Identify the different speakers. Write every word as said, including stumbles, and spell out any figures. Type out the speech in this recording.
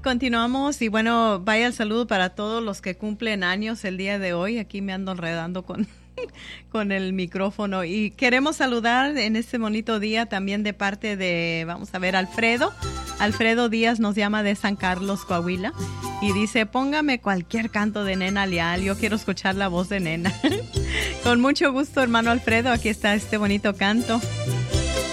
Speaker 1: Continuamos y bueno, vaya el saludo para todos los que cumplen años el día de hoy. Aquí me ando enredando con, con el micrófono y queremos saludar en este bonito día también de parte de, vamos a ver, Alfredo. Alfredo Díaz nos llama de San Carlos, Coahuila y dice, póngame cualquier canto de Nena Leal, yo quiero escuchar la voz de Nena. Con mucho gusto, hermano Alfredo, aquí está este bonito canto.